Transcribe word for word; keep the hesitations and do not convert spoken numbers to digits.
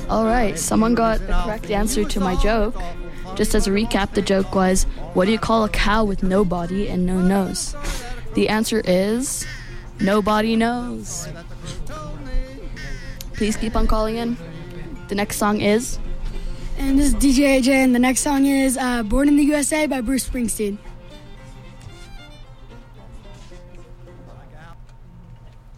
All right, someone got the correct answer to my joke. Just as a recap, the joke was, what do you call a cow with no body and no nose? The answer is, nobody knows. Please keep on calling in. The next song is... And this is D J A J, and the next song is uh, Born in the U S A by Bruce Springsteen.